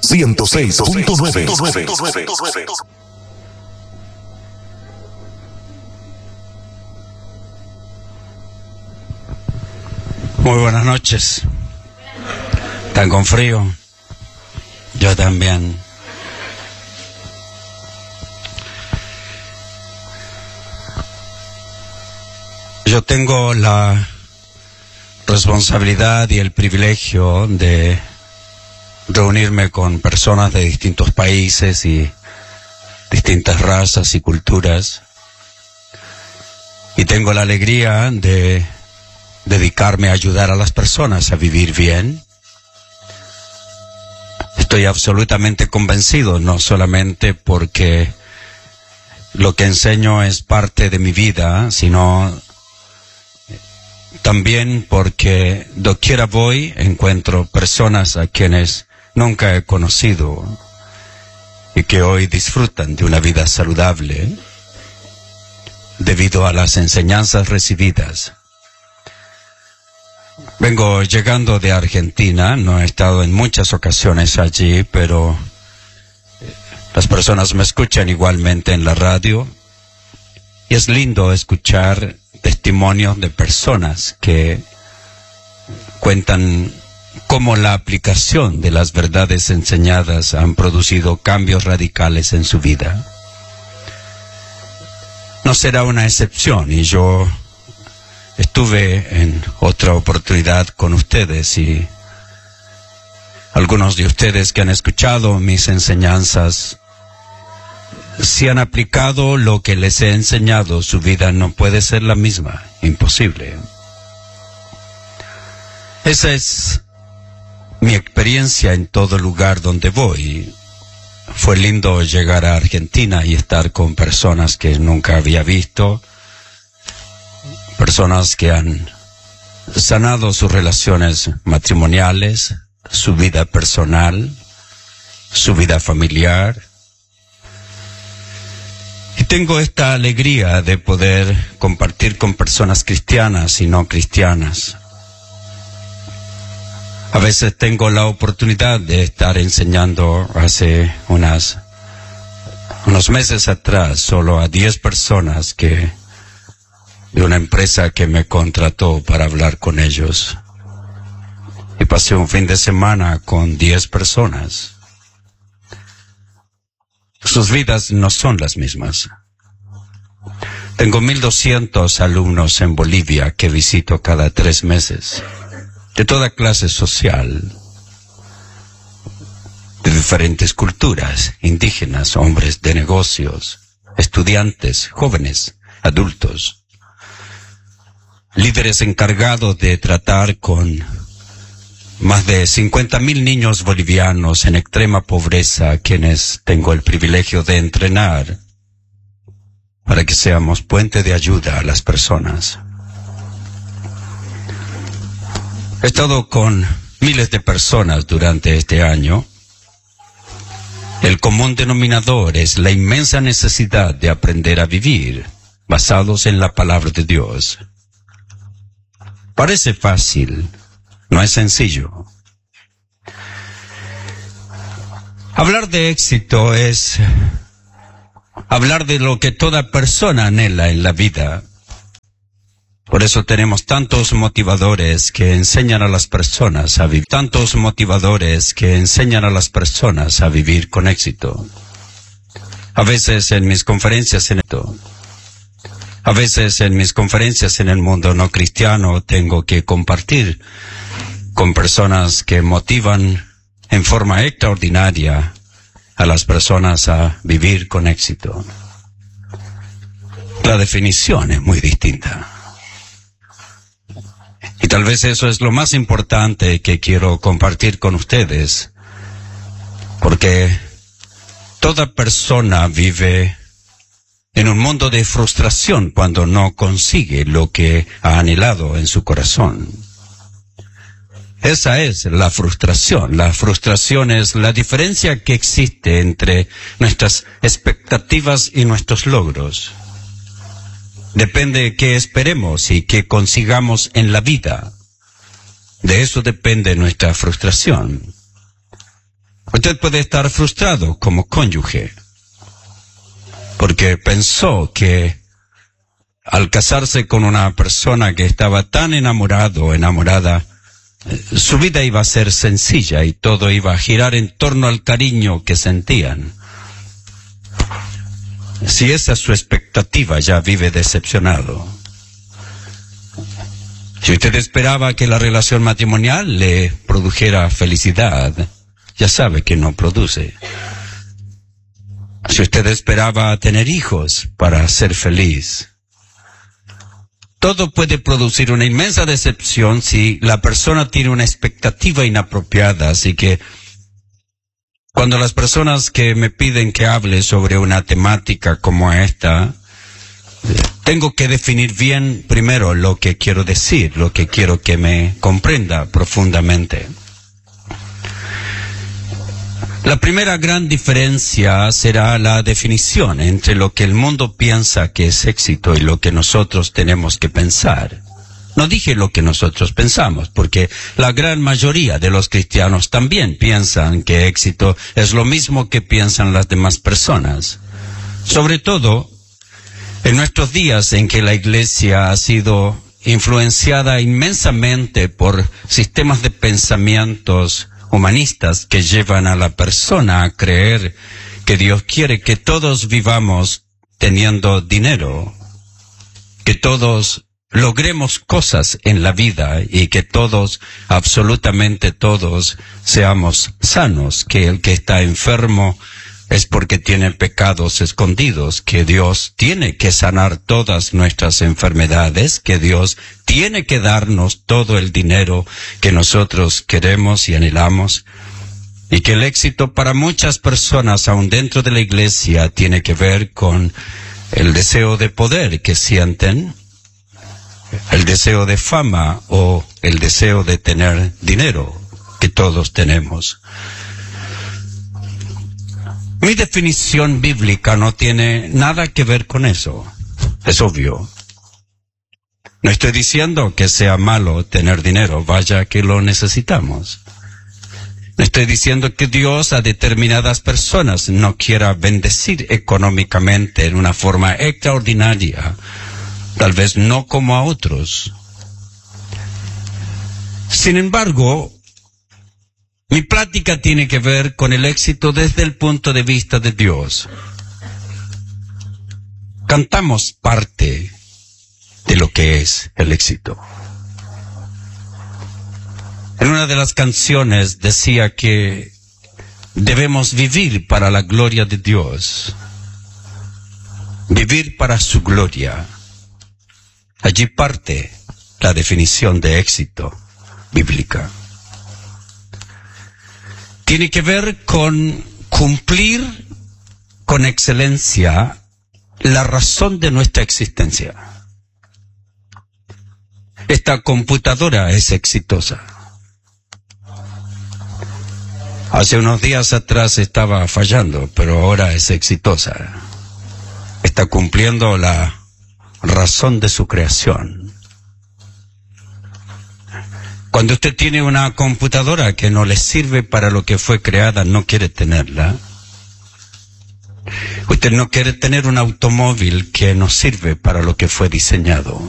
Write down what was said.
106.9. Muy buenas noches. ¿Están con frío? Yo también. Yo tengo la responsabilidad y el privilegio de reunirme con personas de distintos países y distintas razas y culturas. Y tengo la alegría de dedicarme a ayudar a las personas a vivir bien. Estoy absolutamente convencido, no solamente porque lo que enseño es parte de mi vida, sino también porque doquiera voy encuentro personas a quienes nunca he conocido y que hoy disfrutan de una vida saludable debido a las enseñanzas recibidas. Vengo llegando de Argentina, no he estado en muchas ocasiones allí, pero las personas me escuchan igualmente en la radio y es lindo escuchar testimonios de personas que cuentan cómo la aplicación de las verdades enseñadas han producido cambios radicales en su vida. No será una excepción y yo estuve en otra oportunidad con ustedes y algunos de ustedes que han escuchado mis enseñanzas, si han aplicado lo que les he enseñado, su vida no puede ser la misma, imposible. Esa es mi experiencia en todo lugar donde voy. Fue lindo llegar a Argentina y estar con personas que nunca había visto, personas que han sanado sus relaciones matrimoniales, su vida personal, su vida familiar. Y tengo esta alegría de poder compartir con personas cristianas y no cristianas. A veces tengo la oportunidad de estar enseñando hace unos meses atrás solo a 10 personas de una empresa que me contrató para hablar con ellos. Y pasé un fin de semana con 10 personas. Sus vidas no son las mismas. Tengo 1,200 alumnos en Bolivia que visito cada 3 meses, de toda clase social, de diferentes culturas, indígenas, hombres de negocios, estudiantes, jóvenes, adultos, líderes encargados de tratar con más de 50,000 niños bolivianos en extrema pobreza, quienes tengo el privilegio de entrenar para que seamos puente de ayuda a las personas. He estado con miles de personas durante este año. El común denominador es la inmensa necesidad de aprender a vivir basados en la palabra de Dios. Parece fácil, no es sencillo. Hablar de éxito es hablar de lo que toda persona anhela en la vida. Por eso tenemos tantos motivadores que enseñan a las personas a vivir, con éxito. A veces en mis conferencias en el mundo no cristiano tengo que compartir con personas que motivan en forma extraordinaria a las personas a vivir con éxito. La definición es muy distinta. Y tal vez eso es lo más importante que quiero compartir con ustedes, porque toda persona vive en un mundo de frustración cuando no consigue lo que ha anhelado en su corazón. Esa es la frustración. La frustración es la diferencia que existe entre nuestras expectativas y nuestros logros. Depende de qué esperemos y qué consigamos en la vida. De eso depende nuestra frustración. Usted puede estar frustrado como cónyuge, porque pensó que al casarse con una persona que estaba tan enamorado o enamorada, su vida iba a ser sencilla y todo iba a girar en torno al cariño que sentían. Si esa es su expectativa, ya vive decepcionado. Si usted esperaba que la relación matrimonial le produjera felicidad, ya sabe que no produce. Si usted esperaba tener hijos para ser feliz, todo puede producir una inmensa decepción si la persona tiene una expectativa inapropiada. Así que cuando las personas que me piden que hable sobre una temática como esta, tengo que definir bien primero lo que quiero decir, lo que quiero que me comprenda profundamente. La primera gran diferencia será la definición entre lo que el mundo piensa que es éxito y lo que nosotros tenemos que pensar. No dije lo que nosotros pensamos, porque la gran mayoría de los cristianos también piensan que éxito es lo mismo que piensan las demás personas. Sobre todo, en nuestros días en que la Iglesia ha sido influenciada inmensamente por sistemas de pensamientos humanistas que llevan a la persona a creer que Dios quiere que todos vivamos teniendo dinero, que todos logremos cosas en la vida y que todos, absolutamente todos, seamos sanos, que el que está enfermo es porque tiene pecados escondidos, que Dios tiene que sanar todas nuestras enfermedades, que Dios tiene que darnos todo el dinero que nosotros queremos y anhelamos, y que el éxito para muchas personas, aun dentro de la Iglesia, tiene que ver con el deseo de poder que sienten, el deseo de fama o el deseo de tener dinero que todos tenemos. Mi definición bíblica no tiene nada que ver con eso, es obvio. No estoy diciendo que sea malo tener dinero, vaya que lo necesitamos. No estoy diciendo que Dios a determinadas personas no quiera bendecir económicamente en una forma extraordinaria, tal vez no como a otros. Sin embargo, mi plática tiene que ver con el éxito desde el punto de vista de Dios. Cantamos parte de lo que es el éxito. En una de las canciones decía que debemos vivir para la gloria de Dios, vivir para su gloria. Allí parte la definición de éxito bíblica. Tiene que ver con cumplir con excelencia la razón de nuestra existencia. Esta computadora es exitosa. Hace unos días atrás estaba fallando, pero ahora es exitosa. Está cumpliendo la razón de su creación. Cuando usted tiene una computadora que no le sirve para lo que fue creada, no quiere tenerla. Usted no quiere tener un automóvil que no sirve para lo que fue diseñado.